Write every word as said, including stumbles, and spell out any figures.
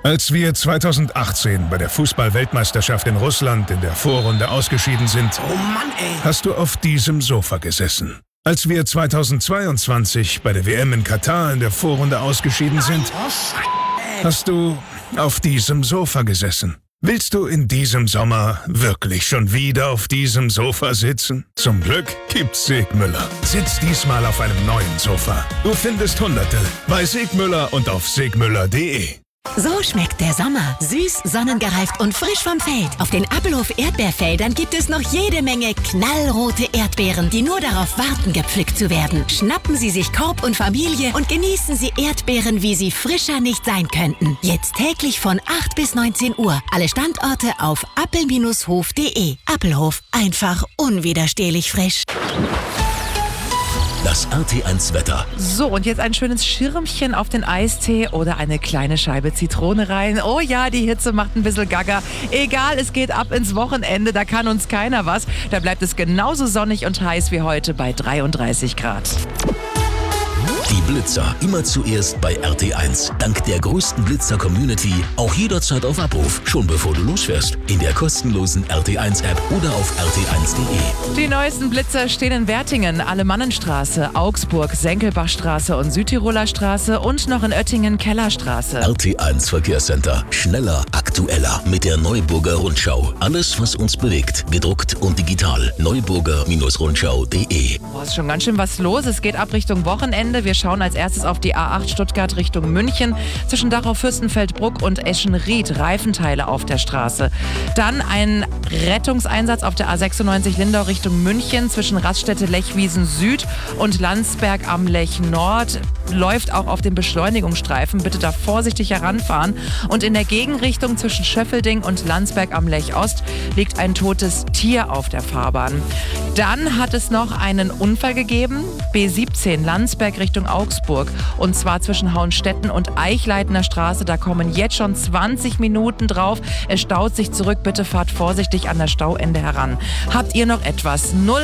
Als wir zweitausendachtzehn bei der Fußball-Weltmeisterschaft in Russland in der Vorrunde ausgeschieden sind, Oh Mann, ey. hast du auf diesem Sofa gesessen. Als wir zweitausendzweiundzwanzig bei der W M in Katar in der Vorrunde ausgeschieden sind, Oh, Scheiße. hast du auf diesem Sofa gesessen. Willst du in diesem Sommer wirklich schon wieder auf diesem Sofa sitzen? Zum Glück gibt's Segmüller. Sitz diesmal auf einem neuen Sofa. Du findest Hunderte bei Segmüller und auf segmüller punkt de. So schmeckt der Sommer. Süß, sonnengereift und frisch vom Feld. Auf den Appelhof Erdbeerfeldern gibt es noch jede Menge knallrote Erdbeeren, die nur darauf warten, gepflückt zu werden. Schnappen Sie sich Korb und Familie und genießen Sie Erdbeeren, wie sie frischer nicht sein könnten. Jetzt täglich von acht bis neunzehn Uhr. Alle Standorte auf appel Bindestrich hof punkt de. Appelhof. Einfach unwiderstehlich frisch. Das R T eins Wetter. So, und jetzt ein schönes Schirmchen auf den Eistee oder eine kleine Scheibe Zitrone rein. Oh ja, die Hitze macht ein bisschen gaga. Egal, es geht ab ins Wochenende, da kann uns keiner was. Da bleibt es genauso sonnig und heiß wie heute bei dreiunddreißig Grad. Die Blitzer immer zuerst bei R T eins. Dank der größten Blitzer-Community auch jederzeit auf Abruf. Schon bevor du losfährst. In der kostenlosen R T eins App oder auf r t eins punkt de. Die neuesten Blitzer stehen in Wertingen, Alemannenstraße, Augsburg, Senkelbachstraße und Südtiroler Straße und noch in Oettingen Kellerstraße. R T eins Verkehrscenter. Schneller, aktueller mit der Neuburger Rundschau. Alles, was uns bewegt. Gedruckt und digital. neuburger Rundschau punkt de. Boah, ist schon ganz schön was los. Es geht ab Richtung Wochenende. Wir schauen als erstes auf die A acht Stuttgart Richtung München. Zwischen Dachau, Fürstenfeldbruck und Eschenried Reifenteile auf der Straße. Dann ein Rettungseinsatz auf der A sechsundneunzig Lindau Richtung München. Zwischen Raststätte Lechwiesen Süd und Landsberg am Lech Nord. Läuft auch auf dem Beschleunigungsstreifen. Bitte da vorsichtig heranfahren. Und in der Gegenrichtung zwischen Schöffelding und Landsberg am Lech Ost liegt ein totes Tier auf der Fahrbahn. Dann hat es noch einen Unfall gegeben. B siebzehn Landsberg Richtung Augsburg. Und zwar zwischen Hauenstetten und Eichleitner Straße. Da kommen jetzt schon zwanzig Minuten drauf. Es staut sich zurück. Bitte fahrt vorsichtig an das Stauende heran. Habt ihr noch etwas? null